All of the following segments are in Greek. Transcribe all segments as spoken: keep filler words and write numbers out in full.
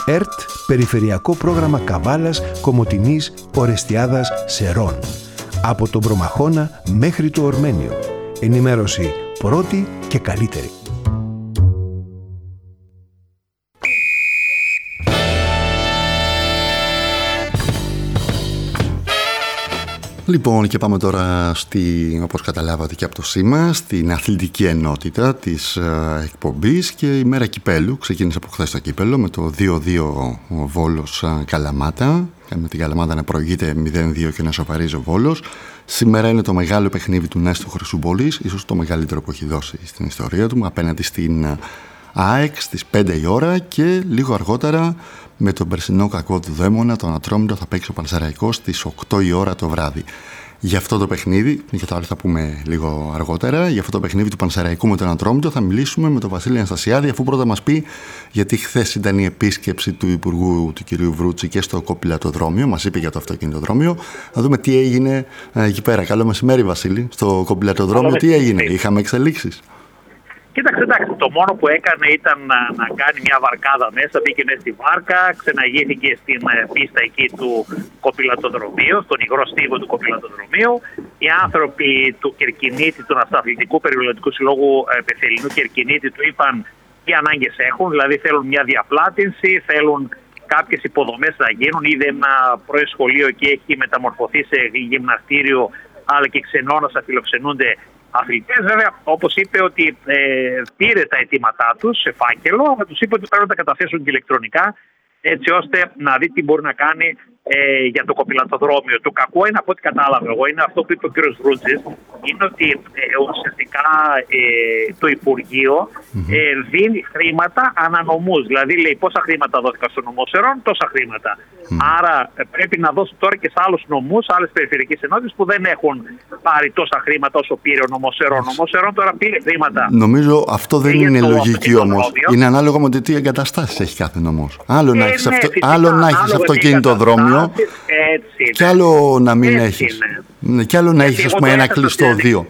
ΕΡΤ Περιφερειακό Πρόγραμμα Καβάλας, Κομοτηνής, Ορεστιάδας, Σερών. Από τον Προμαχώνα μέχρι το Ορμένιο. Ενημέρωση πρώτη και καλύτερη. Λοιπόν, και πάμε τώρα, στη, όπως καταλάβατε και από το σήμα, στην αθλητική ενότητα της uh, εκπομπής και η μέρα κυπέλου. Ξεκίνησε από χθες το κύπελο με το δύο δύο Βόλος uh, Καλαμάτα. Με την Καλαμάτα να προηγείται μηδέν δύο και να σοβαρίζει ο Βόλος. Σήμερα είναι το μεγάλο παιχνίδι του Νέστου Χρυσούπολης, ίσως το μεγαλύτερο που έχει δώσει στην ιστορία του, απέναντι στην ΑΕΚ στις πέντε η ώρα, και λίγο αργότερα με τον περσινό κακό του δαίμονα, τον Ατρόμητο, θα παίξει ο Πανσεραϊκός στις οκτώ η ώρα το βράδυ. Για αυτό το παιχνίδι, για το άλλο θα πούμε λίγο αργότερα, για αυτό το παιχνίδι του Πανσεραϊκού με τον Ατρόμητο θα μιλήσουμε με τον Βασίλη Αναστασιάδη, αφού πρώτα μας πει, γιατί χθες ήταν η επίσκεψη του Υπουργού του κ. Βρούτση και στο κοπηλατοδρόμιο, μας είπε για το αυτοκινητοδρόμιο. Να δούμε τι έγινε εκεί πέρα. Καλό μεσημέρι, Βασίλη. Στο κοπηλατοδρόμιο τι έγινε, είχαμε εξελίξεις? Κοίταξε, εντάξει, το μόνο που έκανε ήταν να, να κάνει μια βαρκάδα μέσα, μπήκε μέσα στη βάρκα, ξεναγήθηκε στην πίστα εκεί του κοπηλατοδρομίου, στον υγρό στίβο του κοπηλατοδρομίου. Οι άνθρωποι του Κερκινίτη, του Ναυταθλητικού Περιβαλλοντικού Συλλόγου Πεθελινού Κερκινίτη, του είπαν τι ανάγκες έχουν, δηλαδή θέλουν μια διαπλάτηση, θέλουν κάποιες υποδομές να γίνουν. Είδε ένα πρώην σχολείο και έχει μεταμορφωθεί σε γυμναστήριο, αλλά και ξενώνας να φιλοξενούνται αθλητές. Βέβαια, όπως είπε, ότι ε, πήρε τα αιτήματά τους σε φάκελο, αλλά τους είπε ότι πρέπει να τα καταθέσουν και ηλεκτρονικά, έτσι ώστε να δει τι μπορεί να κάνει ε, για το κοπηλατοδρόμιο. Το κακό είναι, από ό,τι κατάλαβα εγώ, είναι αυτό που είπε ο κ. Βρούτζης, είναι ότι ε, ουσιαστικά ε, το Υπουργείο ε, δίνει χρήματα ανανομούς. Δηλαδή, λέει πόσα χρήματα δόθηκαν στο νομό Σερών, τόσα χρήματα. Mm. Άρα ε, πρέπει να δώσει τώρα και σε άλλους νομούς, άλλες περιφερειακές ενότητες που δεν έχουν πάρει τόσα χρήματα όσο πήρε ο νομός Σερών. Ο νομός Σερών τώρα πήρε χρήματα. Νομίζω αυτό δεν είναι λογική όμως. Είναι ανάλογα με το τι εγκαταστάσεις έχει κάθε νομός. Άλλο να έχεις αυτο... αυτοκινητοδρόμιο και άλλο να μην έχεις. Ναι, και άλλο να έχεις, ας πούμε, ένα κλειστό δύο.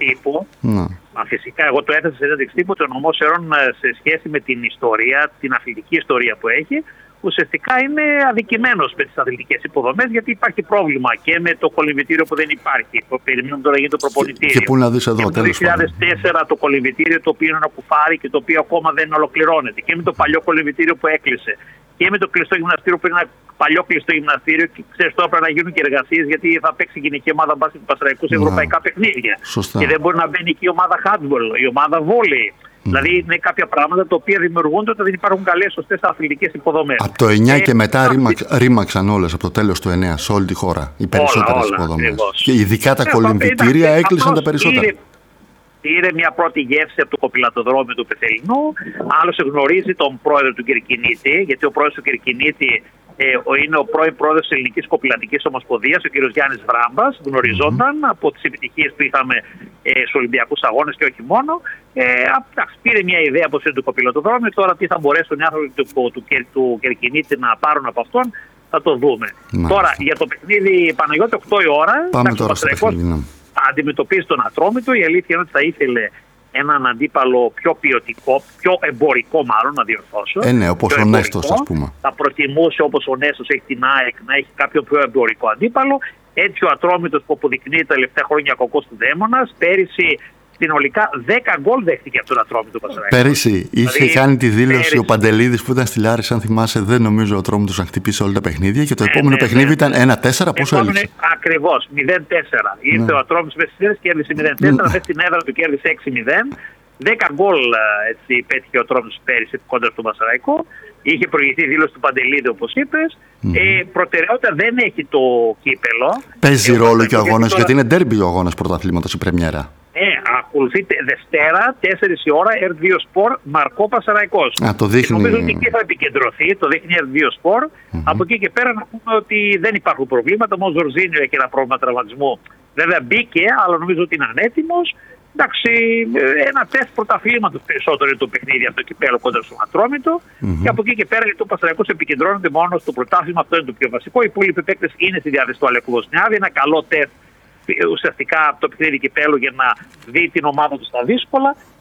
Μα φυσικά, εγώ το έθεσα σε συνέντευξη τύπου το νομό Σερών σε σχέση με την ιστορία, την αθλητική ιστορία που έχει. Ουσιαστικά είναι αδικημένος με τις αθλητικές υποδομές, γιατί υπάρχει πρόβλημα και με το κολυμβητήριο που δεν υπάρχει. Περιμένουμε τώρα για το προπονητήριο. Και, και πού να δεις εδώ, τέλος πάντων. Το δύο χιλιάδες τέσσερα το κολυμβητήριο, το οποίο είναι ένα κουφάρι και το οποίο ακόμα δεν ολοκληρώνεται. Και με το παλιό κολυμβητήριο που έκλεισε. Και με το κλειστό γυμναστήριο που είναι ένα παλιό κλειστό γυμναστήριο. Και ξέρεις, τώρα πρέπει να γίνουν και εργασίες, γιατί θα παίξει η γυναική ομάδα μπάσκετ του Πανσεραϊκού σε ευρωπαϊκά παιχνίδια. Σωστά. Και δεν μπορεί να μπαίνει εκεί η ομάδα handball, η ομάδα volley. Mm. Δηλαδή είναι κάποια πράγματα τα οποία δημιουργούνται όταν δεν υπάρχουν καλές, σωστές αθλητικές υποδομές. Από το εννιά ε, και μετά αυτή... ρήμαξ, ρήμαξαν όλες, από το τέλος του εννιά σε όλη τη χώρα οι περισσότερες υποδομές. Και ειδικά τα ε, κολυμβητήρια ε, έκλεισαν τα περισσότερα. Πήρε, πήρε μια πρώτη γεύση από το κοπηλατοδρόμιο του Πεθελινού. Άλλος γνωρίζει τον πρόεδρο του Κερκινίτη, γιατί ο πρόεδρος του Κερκινίτη ε, είναι ο πρώην πρόεδρος της Ελληνικής Κοπηλατικής Ομοσπονδίας, ο κ. Γιάννης Βράμπας. Γνωριζόταν mm-hmm. από τις επιτυχίες που είχαμε ε, στους Ολυμπιακούς Αγώνες και όχι μόνο. Ε, πήρε μια ιδέα από το κοπηλατοδρόμιο. Τώρα τι θα μπορέσουν οι άνθρωποι του, του, του, του Κερκινίτη να πάρουν από αυτόν, θα το δούμε. Mm-hmm. Τώρα για το παιχνίδι, Παναγιώτη, οκτώ η ώρα. Πάμε τώρα στο παιχνίδι. Ναι. Θα αντιμετωπίσει τον Ατρόμητο. Η αλήθεια είναι ότι θα ήθελε έναν αντίπαλο πιο ποιοτικό, πιο εμπορικό μάλλον, να διορθώσω. Ε, ναι, όπως ο Νέστος, ας πούμε. Θα προτιμούσε, όπως ο Νέστος έχει την ΑΕΚ, να έχει κάποιο πιο εμπορικό αντίπαλο. Έτσι ο Ατρόμητος, που αποδεικνύει τα τελευταία χρόνια κακός του δαίμονας, πέρυσι συνολικά δέκα γκολ δέχτηκε από τον Ατρόμητο Πανσεραϊκό. Πέρυσι είχε δηλαδή, κάνει τη δήλωση πέρυσι. Ο Παντελίδης που ήταν στη Λάρισα, αν θυμάσαι, δεν νομίζω ο Ατρόμητος να χτυπήσει όλα τα παιχνίδια, και το ε, επόμενο ναι, παιχνίδι ναι. ήταν ένα τέσσερα. Πόσο έλειξε? Ακριβώς, μηδέν τέσσερα. Ήρθε ναι. ο Ατρόμητος μέσα στις έδρες, κέρδισε μηδέν τέσσερα, μέσα στην έδρα του κέρδισε έξι μηδέν. δέκα γκολ έτσι πέτυχε ο Ατρόμητος πέρυσι κόντρα στον Πανσεραϊκό. Είχε προηγηθεί δήλωση του Παντελίδη, όπως είπες. Mm. Ε, προτεραιότητα δεν έχει το κύπελο. Παίζει ε, ρόλο και ο αγώνας, γιατί είναι ντέρμπι ο αγώνας πρωταθλήματος η πρεμιέρα. Ναι, ακολουθείτε Δευτέρα, τέσσερις η ώρα, ερ δύο Sport, Μαρκό Πανσεραϊκός. Α, το δείχνει. Νομίζω ότι εκεί θα επικεντρωθεί, το δείχνει ερ δύο Sport. Mm-hmm. Από εκεί και πέρα να πούμε ότι δεν υπάρχουν προβλήματα. Μόνο ο Ζορζίνιο έχει ένα πρόβλημα τραυματισμού. Βέβαια μπήκε, αλλά νομίζω ότι είναι ανέτοιμος. Εντάξει, ένα τεστ πρωταθλήματος περισσότερο είναι το παιχνίδι αυτό εκεί πέρα κοντά στον Ατρόμητο. Mm-hmm. Και από εκεί και πέρα, γιατί ο Πανσεραϊκός επικεντρώνεται μόνο στο πρωτάθλημα, αυτό είναι το πιο βασικό. Οι υπόλοιποι παίκτες είναι στη διάθεση του Αλέκου Βοσνιάδη. Ένα καλό τεστ ουσιαστικά από το παιχνίδι κυπέλλου για να δει την ομάδα του στα δύσκολα.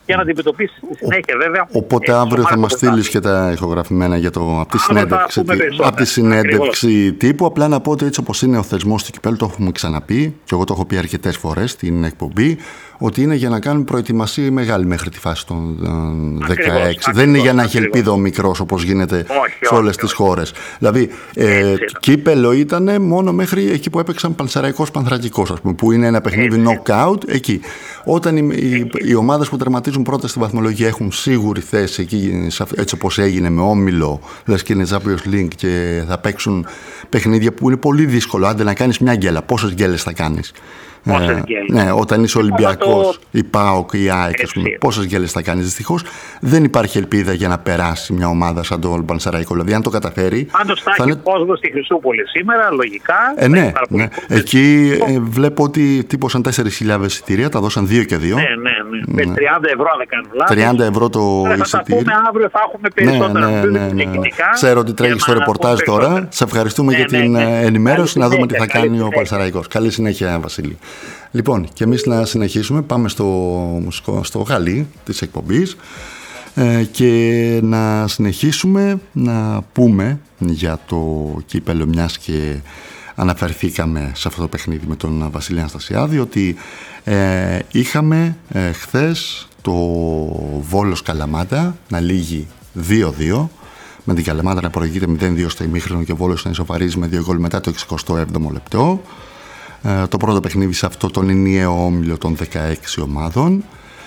για να αντιμετωπίσει στη συνέχεια, βέβαια. Οπότε ε, αύριο θα μας στείλεις και τα ηχογραφημένα για το, από τη συνέντευξη, από τη συνέντευξη τύπου. Απλά να πω ότι έτσι όπως είναι ο θεσμός του κυπέλλου, το έχουμε ξαναπεί και εγώ το έχω πει αρκετές φορές στην εκπομπή, ότι είναι για να κάνουν προετοιμασία μεγάλη μέχρι τη φάση των δεκαέξι. Ακριβώς, δεν είναι για να έχει ελπίδα ο μικρός όπως γίνεται όχι, σε όλες τις χώρες. Δηλαδή, ε, κύπελλο ήταν μόνο μέχρι εκεί που έπαιξαν Πανσεραϊκός Πανθρακικός, ας πούμε, που είναι ένα παιχνίδι knockout εκεί. Όταν οι, οι, οι ομάδες που τερματίζουν πρώτα στη βαθμολογία έχουν σίγουρη θέση εκεί, έτσι όπως έγινε με Όμιλο, λες και είναι Champions League και θα παίξουν παιχνίδια που είναι πολύ δύσκολο. Άντε να κάνεις μια γκέλα, πόσες γκέλες θα κάνεις? Ε, ναι, όταν είσαι Ολυμπιακός, το... η ΠΑΟΚ, η ΑΕΚ, πόσες γκέλες θα κάνεις? Δυστυχώς δεν υπάρχει ελπίδα για να περάσει μια ομάδα σαν το Πανσεραϊκό. Δηλαδή, αν το καταφέρει. Πάντως θα έχει είναι... κόσμο στη Χρυσούπολη σήμερα, λογικά. Ε, ναι, ναι. Εκεί ε, βλέπω ότι τύπωσαν τέσσερις χιλιάδες εισιτήρια, τα δώσαν δύο και δύο. Ναι, ναι, ναι. Με τριάντα ευρώ δεν κάνω λάθος. τριάντα ευρώ το ε, εισιτήριο. Θα τα πούμε αύριο, θα έχουμε περισσότερα. Ναι, ναι, ναι, ναι. Ξέρω ότι τρέχει στο ρεπορτάζ τώρα. Σε ευχαριστούμε για την ενημέρωση. Να δούμε τι θα κάνει ο Πανσεραϊκός. Καλή συνέχεια, Βασίλη. Λοιπόν, και εμείς να συνεχίσουμε, πάμε στο, στο γαλί της εκπομπής ε, και να συνεχίσουμε να πούμε για το κύπελλο, μιας και αναφερθήκαμε σε αυτό το παιχνίδι με τον Βασίλη Αναστασιάδη, ότι ε, είχαμε ε, χθες το Βόλος Καλαμάτα να λύγει δύο δύο, με την Καλαμάτα να προηγείται μηδέν δύο στο ημίχρονο και ο Βόλος να ισοφαρίζει με δύο γκολ μετά το εξηκοστό έβδομο λεπτό. Ε, το πρώτο παιχνίδι σε αυτό τον ενιαίο όμιλο των δεκαέξι ομάδων.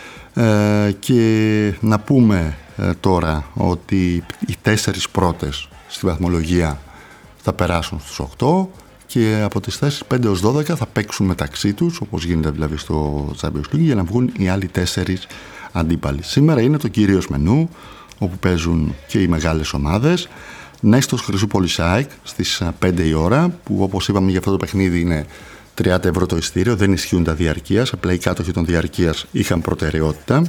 Ε, και να πούμε ε, τώρα ότι οι τέσσερις πρώτες στη βαθμολογία θα περάσουν στους οκτώ και από τις θέσεις πέντε έως δώδεκα θα παίξουν μεταξύ τους, όπως γίνεται δηλαδή στο Champions League, για να βγουν οι άλλοι τέσσερις αντίπαλοι. Σήμερα είναι το κυρίως μενού, όπου παίζουν και οι μεγάλες ομάδες. Νέστος Χρυσούπολης ΑΕΚ στις πέντε η ώρα, που όπως είπαμε για αυτό το παιχνίδι είναι τριάντα ευρώ το εισιτήριο, δεν ισχύουν τα διαρκείας, απλά οι κάτοχοι των διαρκείας είχαν προτεραιότητα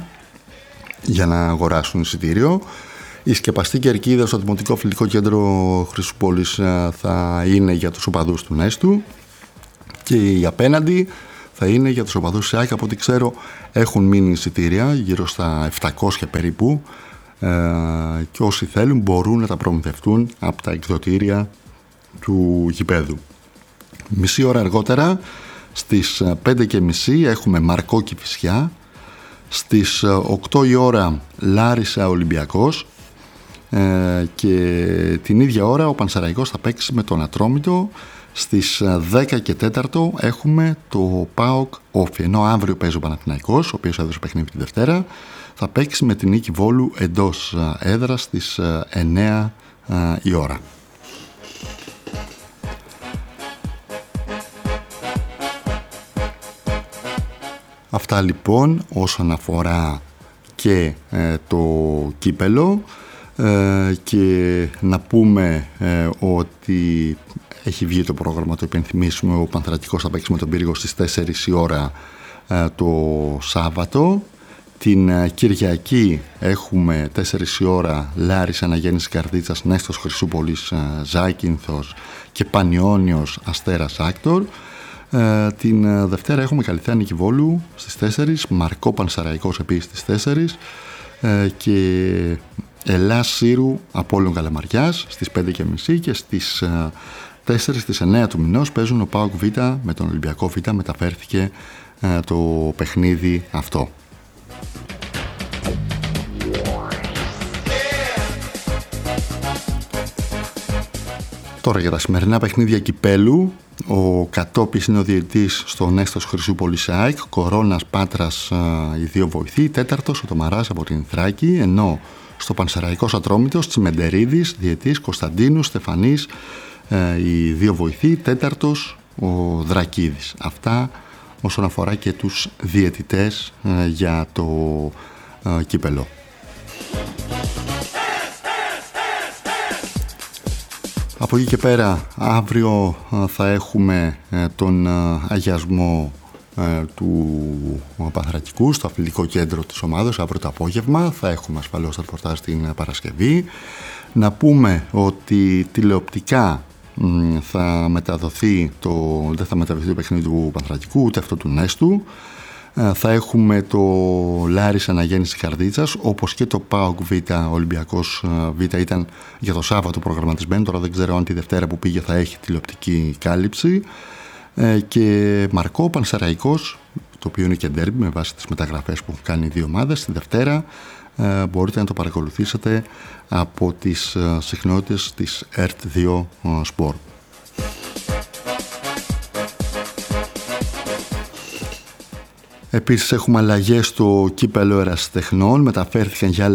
για να αγοράσουν εισιτήριο. Η σκεπαστή κερκίδα στο Δημοτικό Φιλικό Κέντρο Χρυσούπολης θα είναι για τους οπαδούς του Νέστου και η απέναντι θα είναι για τους οπαδούς της ΑΕΚ. Από ό,τι ξέρω έχουν μείνει εισιτήρια γύρω στα επτακόσια περίπου και όσοι θέλουν μπορούν να τα προμηθευτούν από τα εκδοτήρια του γηπέδου. Μισή ώρα αργότερα στις πέντε και μισή έχουμε Μαρκό Κηφισιά, στις οκτώ η ώρα Λάρισα Ολυμπιακός ε, και την ίδια ώρα ο Πανσεραϊκός θα παίξει με τον Ατρόμητο. Στις δέκα και τέσσερα έχουμε το ΠΑΟΚ Όφι, ενώ αύριο παίζει ο Παναθηναϊκός, ο οποίος έδωσε παιχνίδι τη Δευτέρα, θα παίξει με την Νίκη Βόλου εντός έδρας στις εννέα η ώρα. Αυτά λοιπόν όσον αφορά και ε, το κύπελλο ε, και να πούμε ε, ότι έχει βγει το πρόγραμμα, το υπενθυμίσουμε, ο Πανθρακικός θα παίξει με τον Πύργο στις τέσσερις η ώρα ε, το Σάββατο. Την ε, Κυριακή έχουμε τέσσερις η ώρα Λάρισα Αναγέννηση Καρδίτσας, Νέστος Χρυσούπολης, ε, Ζάκυνθος και Πανιώνιος Αστέρας Άκτορ. Ε, την ε, Δευτέρα έχουμε Καλυθέα Νίκη Βόλου στις τέσσερις, Μαρκό Πανσεραϊκός επίσης στις τέσσερις ε, και Ελλάς Σύρου Απόλλων Καλαμαριάς στις πέντε και μισή και στις ε, τέσσερις στις εννέα του μηνός παίζουν ο ΠΑΟΚ Β με τον Ολυμπιακό Β. Μεταφέρθηκε ε, το παιχνίδι αυτό. Τώρα για τα σημερινά παιχνίδια κυπέλου, ο Κατόπης είναι ο διαιτητής στο Νέστος Χρυσούπολης ΑΕΚ, Κορώνας Πάτρας οι δύο βοηθοί, τέταρτος ο Τομαράς από την Θράκη, ενώ στο Πανσεραϊκός Ατρόμητος Τσιμεντερίδης, διαιτητής Κωνσταντίνου Στεφανής οι δύο βοηθοί, τέταρτος ο Δρακίδης. Αυτά όσον αφορά και τους διαιτητές για το κύπελο. Από εκεί και πέρα αύριο θα έχουμε τον αγιασμό του Πανθρακικού στο αθλητικό κέντρο της ομάδας αύριο το απόγευμα. Θα έχουμε ασφαλώς τα ρεπορτάζ την Παρασκευή. Να πούμε ότι τηλεοπτικά θα μεταδοθεί το, δεν θα μεταδοθεί το παιχνίδι του Πανθρακικού ούτε αυτό του Νέστου. Θα έχουμε το Λάρις Αναγέννηση Καρδίτσας, όπως και το ΠΑΟΚ Β, Ολυμπιακός Β ήταν για το Σάββατο προγραμματισμένο. Τώρα δεν ξέρω αν τη Δευτέρα που πήγε θα έχει τηλεοπτική κάλυψη. Και Μαρκό Πανσεραϊκός, το οποίο είναι και ντέρμπι με βάση τις μεταγραφές που έχουν κάνει οι δύο ομάδες. Τη Δευτέρα μπορείτε να το παρακολουθήσετε από τις συχνότητες της ΕΡΤ δύο Sport. Επίσης έχουμε αλλαγές στο κύπελλο Ερασιτεχνών, μεταφέρθηκαν για